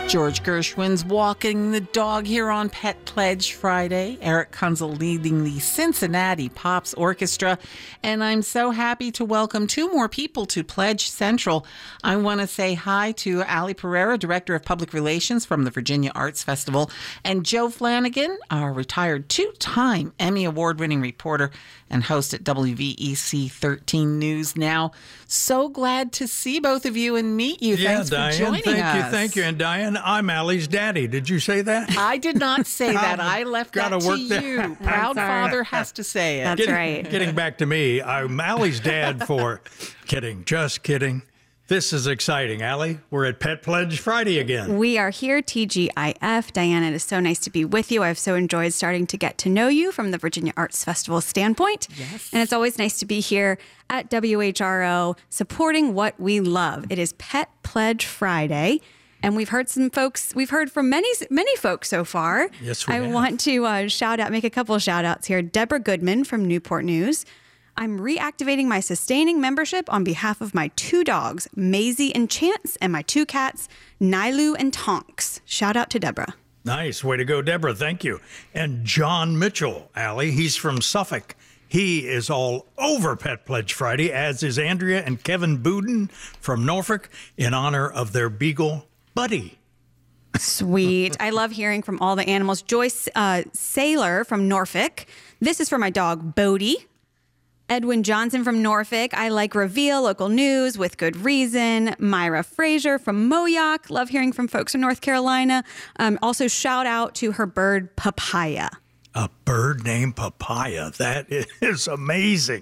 George Gershwin's walking the dog here on Pet Pledge Friday. Eric Kunzel leading the Cincinnati Pops Orchestra. And I'm so happy to welcome two more people to Pledge Central. I want to say hi to Ali Pereira, Director of Public Relations from the Virginia Arts Festival, and Joe Flanagan, our retired two-time Emmy Award-winning reporter and host at WVEC 13 News Now. So glad to see both of you and meet you. Thanks Diane, for joining us. Thank you. And Diane, I'm Allie's daddy. Did you say that? I did not say that. I left that to you. Proud father has to say it. That's right. Getting back to me, I'm Allie's dad for kidding. Just kidding. This is exciting, Allie. We're at Pet Pledge Friday again. We are here, TGIF. Diane, it is so nice to be with you. I've so enjoyed starting to get to know you from the Virginia Arts Festival standpoint. Yes. And it's always nice to be here at WHRO supporting what we love. It is Pet Pledge Friday. And we've heard from many folks so far. Yes, we have. I want to make a couple of shout outs here. Deborah Goodman from Newport News. I'm reactivating my sustaining membership on behalf of my two dogs, Maisie and Chance, and my two cats, Nilu and Tonks. Shout out to Deborah. Nice. Way to go, Deborah. Thank you. And John Mitchell, Allie, he's from Suffolk. He is all over Pet Pledge Friday, as is Andrea and Kevin Bouden from Norfolk, in honor of their beagle, Buddy. Sweet. I love hearing from all the animals. Joyce Saylor from Norfolk. This is for my dog, Bodie. Edwin Johnson from Norfolk. I like Reveal local news with good reason. Myra Frazier from Moyock. Love hearing from folks in North Carolina. Also, shout out to her bird, Papaya. A bird named Papaya. That is amazing.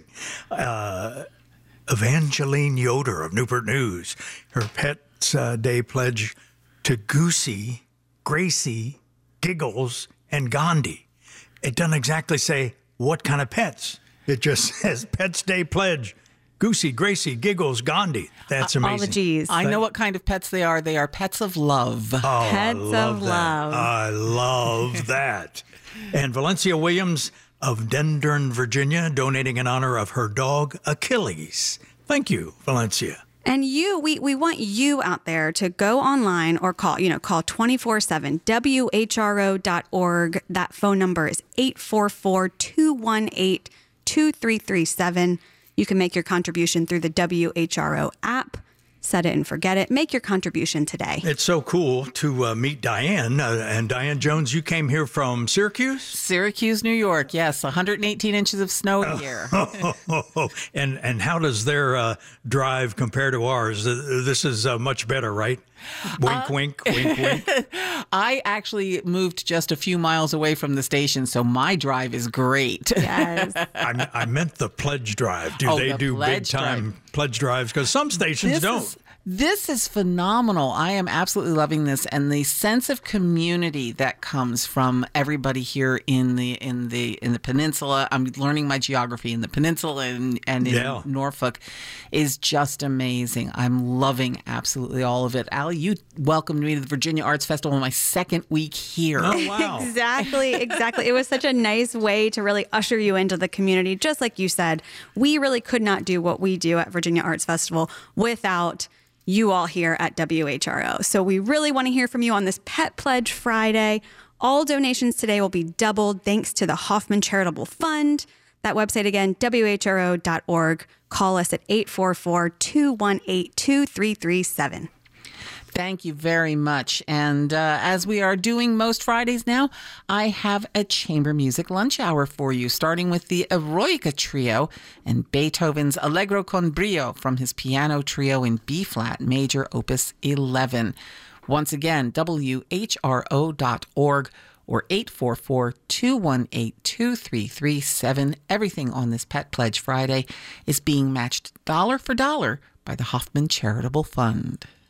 Evangeline Yoder of Newport News. Her Pet's Day pledge to Goosey, Gracie, Giggles, and Gandhi. It doesn't exactly say what kind of pets. It just says Pets Day Pledge. Goosey, Gracie, Giggles, Gandhi. That's amazing. All the G's. I know what kind of pets they are. They are pets of love. Oh, Pets of love. I love that. And Valencia Williams of Dendron, Virginia, donating in honor of her dog, Achilles. Thank you, Valencia. And we want you out there to go online or call 24/7, WHRO.org. That phone number is 844-218-2337. You can make your contribution through the WHRO app. Set it and forget it. Make your contribution today. It's so cool to meet Diane. And Diane Jones, you came here from Syracuse? Syracuse, New York. Yes, 118 inches of snow here. And how does their drive compare to ours? This is much better, right? Wink, wink, wink, wink. I actually moved just a few miles away from the station, so my drive is great. Yes. I meant the pledge drive. Do they do big-time pledge drives? Because some stations don't. This is phenomenal. I am absolutely loving this, and the sense of community that comes from everybody here in the peninsula. I'm learning my geography in the peninsula and in Norfolk is just amazing. I'm loving absolutely all of it. Allie, you welcomed me to the Virginia Arts Festival on my second week here. Oh, wow. Exactly. It was such a nice way to really usher you into the community. Just like you said, we really could not do what we do at Virginia Arts Festival without you all here at WHRO. So we really want to hear from you on this Pet Pledge Friday. All donations today will be doubled thanks to the Hoffman Charitable Fund. That website again, WHRO.org. Call us at 844-218-2337. Thank you very much. And as we are doing most Fridays now, I have a chamber music lunch hour for you, starting with the Eroica Trio and Beethoven's Allegro con Brio from his piano trio in B-flat major opus 11. Once again, WHRO.org or 844-218-2337. Everything on this Pet Pledge Friday is being matched dollar for dollar by the Hoffman Charitable Fund.